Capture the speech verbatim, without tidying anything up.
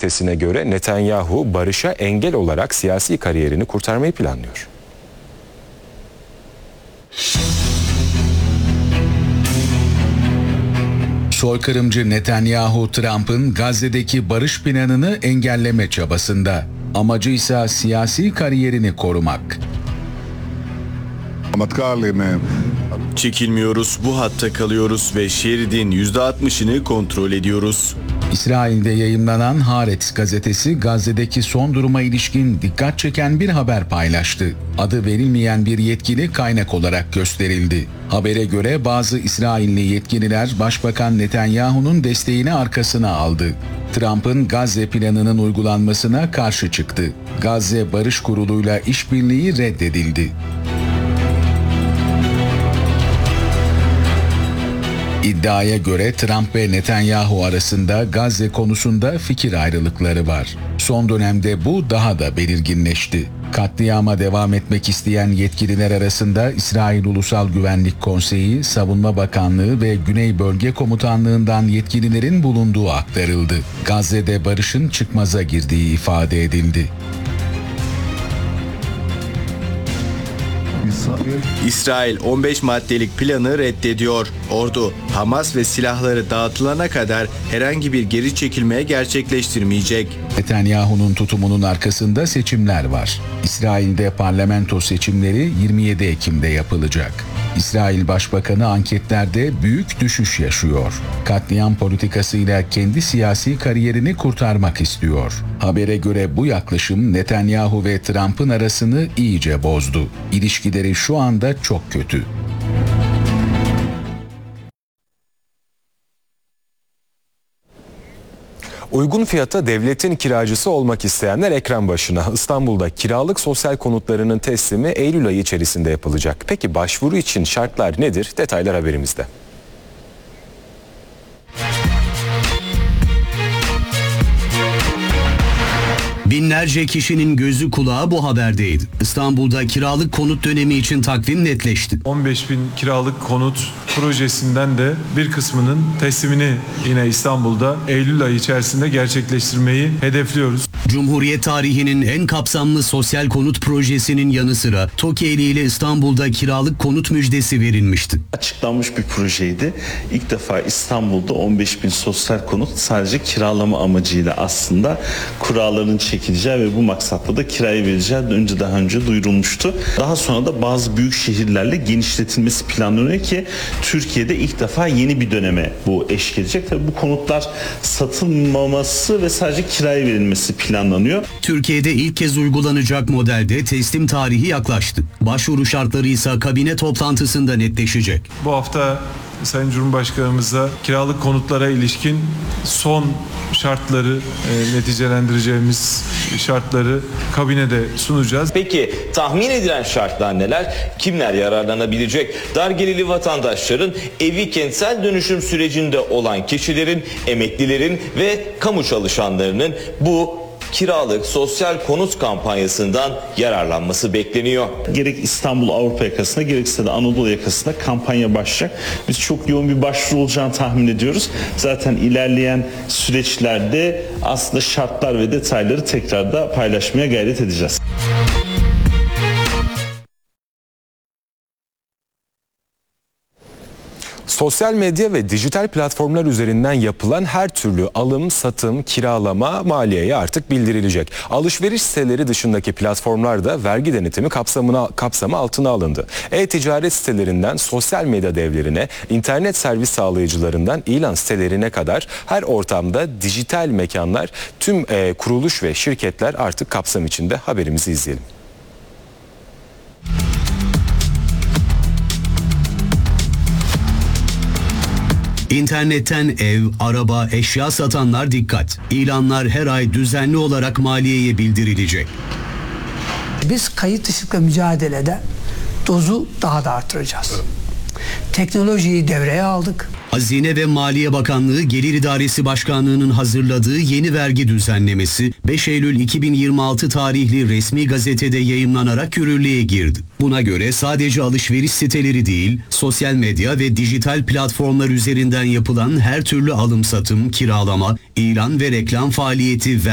gazetesine göre Netanyahu barışa engel olarak siyasi kariyerini kurtarmayı planlıyor. Soykırımcı Netanyahu, Trump'ın Gazze'deki barış planını engelleme çabasında. Amacı ise siyasi kariyerini korumak. Çekilmiyoruz, bu hatta kalıyoruz ve şeridin yüzde altmışını kontrol ediyoruz. İsrail'de yayımlanan Haaretz gazetesi Gazze'deki son duruma ilişkin dikkat çeken bir haber paylaştı. Adı verilmeyen bir yetkili kaynak olarak gösterildi. Habere göre bazı İsrailli yetkililer Başbakan Netanyahu'nun desteğini arkasına aldı. Trump'ın Gazze planının uygulanmasına karşı çıktı. Gazze Barış Kurulu'yla işbirliği reddedildi. İddiaya göre Trump ve Netanyahu arasında Gazze konusunda fikir ayrılıkları var. Son dönemde bu daha da belirginleşti. Katliama devam etmek isteyen yetkililer arasında İsrail Ulusal Güvenlik Konseyi, Savunma Bakanlığı ve Güney Bölge Komutanlığı'ndan yetkililerin bulunduğu aktarıldı. Gazze'de barışın çıkmaza girdiği ifade edildi. İsrail on beş maddelik planı reddediyor. Ordu, Hamas ve silahları dağıtılana kadar herhangi bir geri çekilmeye gerçekleştirmeyecek. Netanyahu'nun tutumunun arkasında seçimler var. İsrail'de parlamento seçimleri yirmi yedi Ekim'de yapılacak. İsrail Başbakanı anketlerde büyük düşüş yaşıyor. Katliam politikasıyla kendi siyasi kariyerini kurtarmak istiyor. Habere göre bu yaklaşım Netanyahu ve Trump'ın arasını iyice bozdu. İlişkileri şu anda çok kötü. Uygun fiyata devletin kiracısı olmak isteyenler ekran başına. İstanbul'da kiralık sosyal konutlarının teslimi Eylül ayı içerisinde yapılacak. Peki başvuru için şartlar nedir? Detaylar haberimizde. Binlerce kişinin gözü kulağı bu haberdeydi. İstanbul'da kiralık konut dönemi için takvim netleşti. on beş bin kiralık konut projesinden de bir kısmının teslimini yine İstanbul'da Eylül ayı içerisinde gerçekleştirmeyi hedefliyoruz. Cumhuriyet tarihinin en kapsamlı sosyal konut projesinin yanı sıra TOKİ ile İstanbul'da kiralık konut müjdesi verilmişti. Açıklanmış bir projeydi. İlk defa İstanbul'da on beş bin sosyal konut sadece kiralama amacıyla aslında kuralların çekileceği ve bu maksatla da kiraya verileceği önce daha önce duyurulmuştu. Daha sonra da bazı büyük şehirlerle genişletilmesi planlanıyor ki Türkiye'de ilk defa yeni bir döneme bu eşlik edecek. Tabii bu konutlar satılmaması ve sadece kiraya verilmesi planlanıyor. Türkiye'de ilk kez uygulanacak modelde teslim tarihi yaklaştı. Başvuru şartları ise kabine toplantısında netleşecek. Bu hafta Sayın Cumhurbaşkanımıza kiralık konutlara ilişkin son şartları, e, neticelendireceğimiz şartları kabinede sunacağız. Peki tahmin edilen şartlar neler? Kimler yararlanabilecek? Dar gelirli vatandaşların, evi kentsel dönüşüm sürecinde olan kişilerin, emeklilerin ve kamu çalışanlarının bu kiralık sosyal konut kampanyasından yararlanması bekleniyor. Gerek İstanbul Avrupa yakasında gerekse de Anadolu yakasında kampanya başlayacak. Biz çok yoğun bir başvuru olacağını tahmin ediyoruz. Zaten ilerleyen süreçlerde aslında şartlar ve detayları tekrar da paylaşmaya gayret edeceğiz. Sosyal medya ve dijital platformlar üzerinden yapılan her türlü alım, satım, kiralama maliyeye artık bildirilecek. Alışveriş siteleri dışındaki platformlar da vergi denetimi kapsamına, kapsamı altına alındı. E-ticaret sitelerinden sosyal medya devlerine, internet servis sağlayıcılarından ilan sitelerine kadar her ortamda dijital mekanlar, tüm e, kuruluş ve şirketler artık kapsam içinde. Haberimizi izleyelim. İnternetten ev, araba, eşya satanlar dikkat. İlanlar her ay düzenli olarak maliyeye bildirilecek. Biz kayıt dışılıkla mücadelede dozu daha da artıracağız. Teknolojiyi devreye aldık. Hazine ve Maliye Bakanlığı Gelir İdaresi Başkanlığı'nın hazırladığı yeni vergi düzenlemesi beş Eylül iki bin yirmi altı tarihli resmi gazetede yayımlanarak yürürlüğe girdi. Buna göre sadece alışveriş siteleri değil, sosyal medya ve dijital platformlar üzerinden yapılan her türlü alım satım, kiralama, ilan ve reklam faaliyeti